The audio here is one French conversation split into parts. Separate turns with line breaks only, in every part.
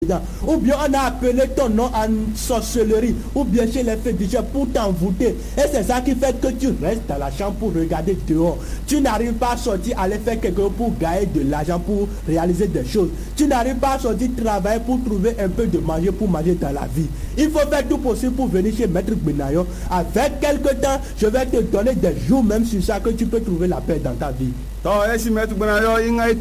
ou bien on a appelé ton nom en sorcellerie, ou bien chez les féticheurs pour t'envoûter. Et c'est ça qui fait que tu restes dans la chambre pour regarder dehors. Tu n'arrives pas à sortir, aller faire quelque chose pour gagner de l'argent, pour réaliser des choses. Tu n'arrives pas à sortir travailler pour trouver un peu de manger pour manger dans la vie. Il faut faire tout possible pour venir chez Maître Benayon. Avec quelques temps, je vais te donner des jours même sur ça que tu peux trouver la paix dans ta vie.
Si Maître Benayon, il y a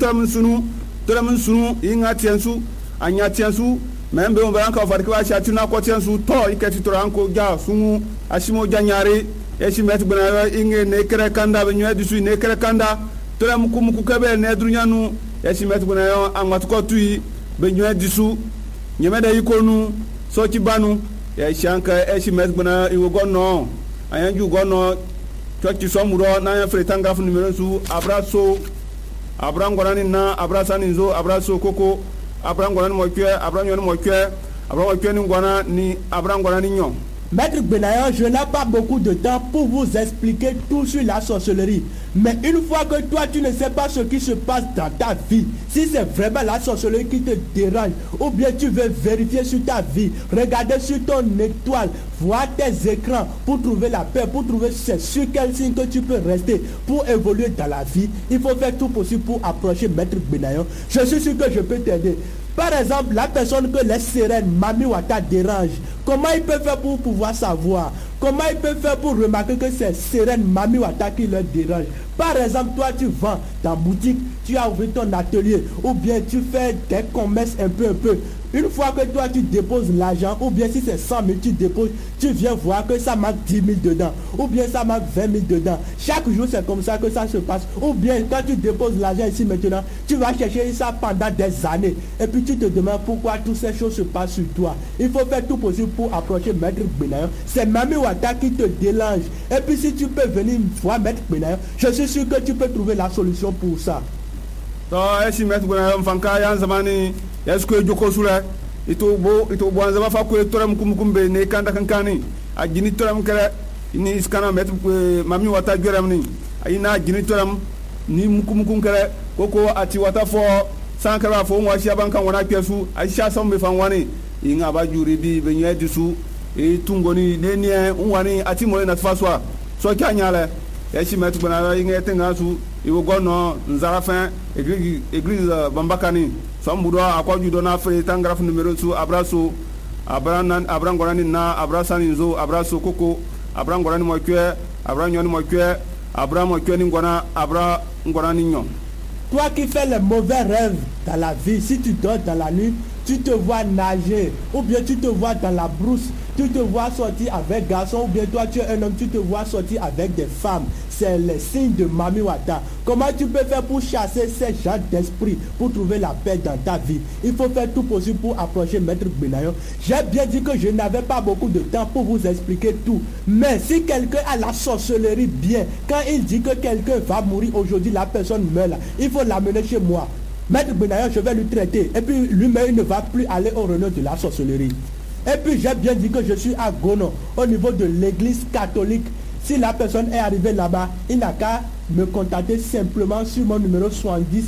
un anya tiensu membe on va encore faire que va tuna ko tiensu to ikati to ranko ja sumu asimo janyare esi Maître Benayon inge ne kere kanda be nyu edisu ne kere kanda to ram kum ku kebe ne drunyanu esi Maître Benayon amatu ko tui be nyu edisu nyemeda yikonu so ci banu ya shanka esi Maître Benayon iwo gonno ayanju gonno to ci somuro na ya fretanga fu numero su abraso abrangorani na abrasani zo abraso koko Abrangwana ni Abrangwana ni nyon.
Maître Benayon, je n'ai pas beaucoup de temps pour vous expliquer tout sur la sorcellerie. Mais une fois que toi, tu ne sais pas ce qui se passe dans ta vie, si c'est vraiment la sorcellerie qui te dérange, ou bien tu veux vérifier sur ta vie, regarder sur ton étoile, voir tes écrans pour trouver la paix, pour trouver sur quel signe que tu peux rester pour évoluer dans la vie, il faut faire tout possible pour approcher Maître Benayon. Je suis sûr que je peux t'aider. Par exemple, la personne que les sirènes, Mami Wata dérange, comment il peut faire pour pouvoir savoir? Comment il peut faire pour remarquer que c'est sirène, Mami Wata qui leur dérange? Par exemple, toi tu vends ta boutique, tu as ouvert ton atelier, ou bien tu fais des commerces un peu. Une fois que toi tu déposes l'argent, ou bien si c'est 100 000 tu déposes, tu viens voir que ça manque 10 000 dedans, ou bien ça manque 20 000 dedans. Chaque jour c'est comme ça que ça se passe. Ou bien quand tu déposes l'argent ici maintenant, tu vas chercher ça pendant des années. Et puis tu te demandes pourquoi toutes ces choses se passent sur toi. Il faut faire tout possible pour approcher Maître Benayon. C'est Mami Wata qui te dérange. Et puis si tu peux venir voir Maître Benayon, je suis sûr que tu peux trouver la solution pour ça.
Si Maître Benayon fanka yan zamani est-ce que joko sura ito bo anzama fa ko toram kumbe ne kanda kankani a jini toram kala ni iskana Maître Mami Wata joram ni ayina jini toram ni mukum kala koko ati wata fo sankara fo wa shi abankan wana kesu aisha sombe fan wani inga ba juri bi be nya disu e tungoni ne ni wani ati mo na faswa so kyanyale ya shi Maître Benayon inga tenga su iwo gono nzarafa église bambakani sambudo akwaju dona fre tangraf numéro su abraso abrangorani na abrasani zo abraso koko abrangorani mokwe abranyoni mokwe abramokwe ni ngona abrangorani nyon.
Toi qui fais les mauvais rêves dans la vie, si tu dors dans la nuit, tu te vois nager, ou bien tu te vois dans la brousse, tu te vois sortir avec garçon, ou bien toi tu es un homme, tu te vois sortir avec des femmes. C'est les signes de Mami Wata. Comment tu peux faire pour chasser ces gens d'esprit, pour trouver la paix dans ta vie? Il faut faire tout possible pour approcher Maître Benayon. J'ai bien dit que je n'avais pas beaucoup de temps pour vous expliquer tout. Mais si quelqu'un a la sorcellerie bien, quand il dit que quelqu'un va mourir aujourd'hui, la personne meurt là, il faut l'amener chez moi. Maître Benayon, je vais lui traiter. Et puis lui-même, il ne va plus aller au renom de la sorcellerie. Et puis j'ai bien dit que je suis à Gono, au niveau de l'église catholique. Si la personne est arrivée là-bas, il n'a qu'à me contacter simplement sur mon numéro 70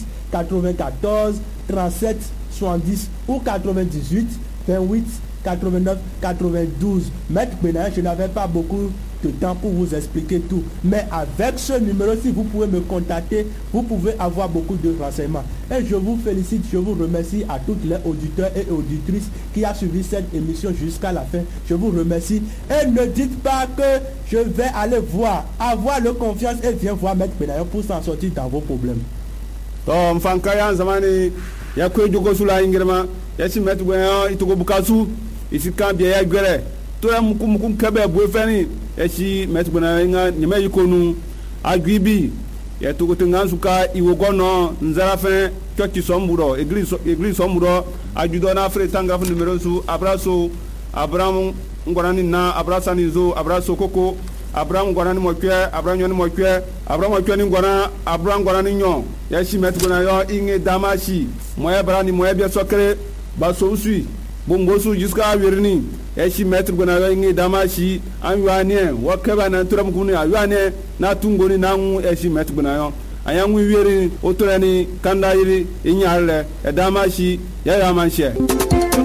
94 37 70 ou 98 28 89 92. Maître Benayon, je n'avais pas beaucoup de temps pour vous expliquer tout. Mais avec ce numéro, si vous pouvez me contacter, vous pouvez avoir beaucoup de renseignements. Et je vous félicite, je vous remercie à toutes les auditeurs et auditrices qui ont suivi cette émission jusqu'à la fin. Je vous remercie. Et ne dites pas que je vais aller voir. Avoir le confiance et viens voir Maître Benayon pour s'en sortir dans vos problèmes.
Tom Fankayan Zamani, Yakwe Jogosula Ingrama, Yassi Maître Benayon, Itogo Bukasu, ici quand bien Yagre. Tola mukum kabe boefani esi Maître Benayon nyame yikonu agribi ya to gotenga suka iwogono nzarafen church somburo église somburo ajudo na frère tangraf numéro su abraso Abraham ngorani na abrasani zo abraso koko Abraham ngorani mokwe Abraham nyoni mokwe Abraham mokwe ni ngona Abraham ngorani nyon ya si Maître Benayon inge damashi moya brani moya bien sokre baso usui bongosu jusqu'à verni et si Maître Benayon ngi damashi anwane wakaba na turam kuni anwane na tungoni na ngu et si Maître Benayon ayangu weri otorani kanda yiri inyarle e damashi ya yamanche.